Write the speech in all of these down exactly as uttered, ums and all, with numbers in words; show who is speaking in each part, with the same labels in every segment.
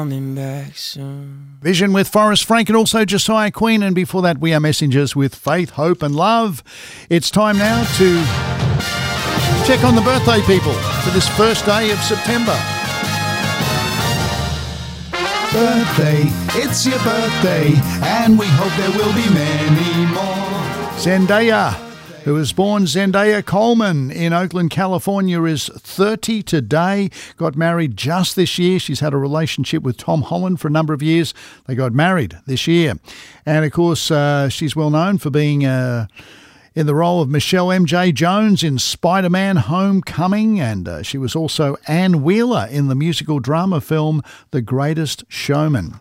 Speaker 1: Coming back soon.
Speaker 2: Vision with Forrest Frank and also Josiah Queen. And before that, We Are Messengers with Faith, Hope and Love. It's time now to check on the birthday people for this first day of September.
Speaker 3: Birthday, it's your birthday, and we hope there will be many more.
Speaker 2: Zendaya, who was born Zendaya Coleman in Oakland, California, is thirty today. Got married just this year. She's had a relationship with Tom Holland for a number of years. They got married this year. And, of course, uh, she's well known for being uh, in the role of Michelle M J Jones in Spider-Man Homecoming. And uh, she was also Ann Wheeler in the musical drama film The Greatest Showman.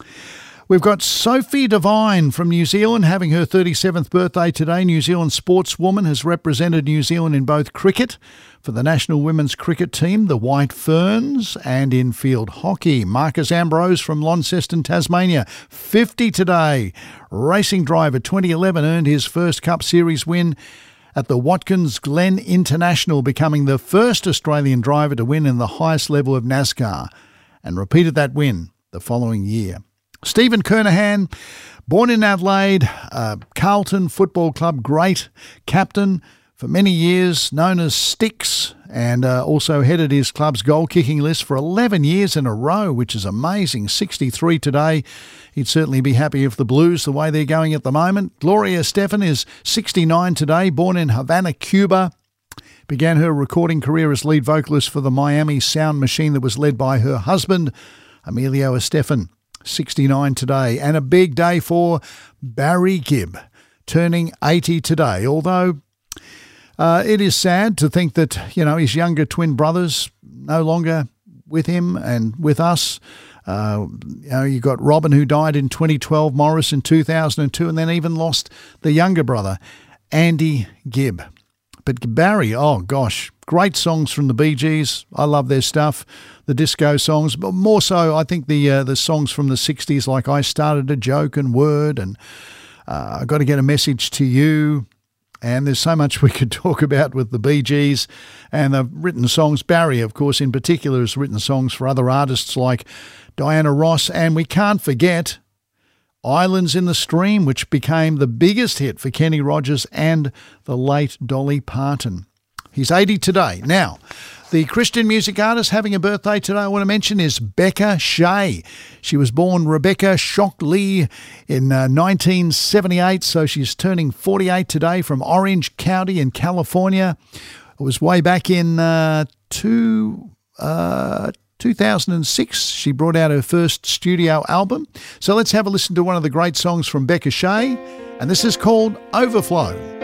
Speaker 2: We've got Sophie Devine from New Zealand having her thirty-seventh birthday today. New Zealand sportswoman, has represented New Zealand in both cricket for the national women's cricket team, the White Ferns, and in field hockey. Marcus Ambrose from Launceston, Tasmania, fifty today. Racing driver, twenty eleven, earned his first Cup Series win at the Watkins Glen International, becoming the first Australian driver to win in the highest level of NASCAR, and repeated that win the following year. Stephen Kernahan, born in Adelaide, uh, Carlton Football Club great captain for many years, known as Sticks, and uh, also headed his club's goal-kicking list for eleven years in a row, which is amazing. sixty-three today. He'd certainly be happy if the Blues, the way they're going at the moment. Gloria Estefan is sixty-nine today, born in Havana, Cuba. Began her recording career as lead vocalist for the Miami Sound Machine that was led by her husband, Emilio Estefan. sixty-nine today, and a big day for Barry Gibb, turning eighty today. Although uh, it is sad to think that, you know, his younger twin brothers no longer with him and with us. Uh, you know, you got Robin, who died in twenty twelve, Morris in two thousand two, and then even lost the younger brother, Andy Gibb. But Barry, oh gosh, great songs from the Bee Gees. I love their stuff, the disco songs, but more so I think the uh, the songs from the sixties, like I Started a Joke and Word, and uh, I Got to Get a Message to You. And there's so much we could talk about with the Bee Gees and the written songs. Barry, of course, in particular, has written songs for other artists like Diana Ross, and we can't forget Islands in the Stream, which became the biggest hit for Kenny Rogers and the late Dolly Parton. He's eighty today. Now, the Christian music artist having a birthday today I want to mention is Becca Shea. She was born Rebecca Shockley in uh, nineteen seventy-eight, so she's turning forty-eight today, from Orange County in California. It was way back in uh, two... Uh, two thousand six, she brought out her first studio album. So let's have a listen to one of the great songs from Becca Shea, and this is called Overflow.